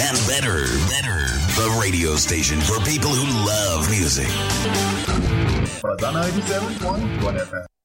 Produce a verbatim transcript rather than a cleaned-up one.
and better, better. The radio station for people who love music. Fazan ninety-seven point one F M.